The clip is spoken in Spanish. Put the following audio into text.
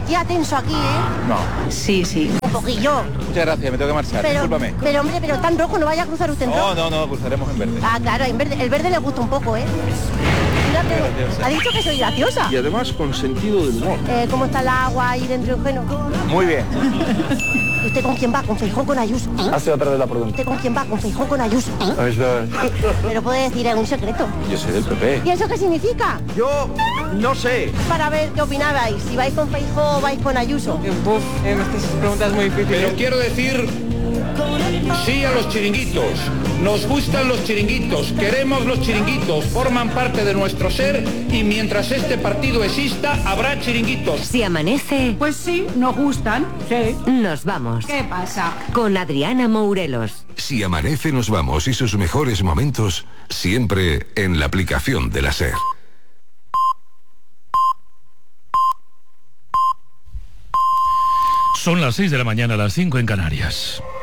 sentía tenso aquí, ¿eh? No. Sí, sí. Un poquillo. Muchas gracias, me tengo que marchar, Pero, discúlpame. pero hombre, pero tan rojo, no vaya a cruzar usted en rojo. No, cruzaremos en verde. Ah, claro, en verde, el verde le gusta un poco, ¿eh? Fíjate, ha dicho que soy graciosa. Y además con sentido del humor. ¿Cómo está el agua ahí dentro de Eugenio? Muy bien. ¿Y usted con quién va? ¿Con Feijóo o con Ayuso? Hace otra vez la pregunta. ¿Usted con quién va? ¿Con Feijóo o con Ayuso? Pero puede decir, es un secreto. Yo soy del PP. ¿Y eso qué significa? Yo no sé. Para ver qué opinabais, si vais con Feijóo o vais con Ayuso. Estas preguntas muy difíciles. Pero quiero decir sí a los chiringuitos. Nos gustan los chiringuitos, queremos los chiringuitos, forman parte de nuestro ser y mientras este partido exista habrá chiringuitos. Si amanece, Pues sí, nos gustan. Sí. nos vamos. ¿Qué pasa? Con Adriana Mourelos. Si amanece nos vamos y sus mejores momentos siempre en la aplicación de la SER. Son las 6 de la mañana, las 5 en Canarias.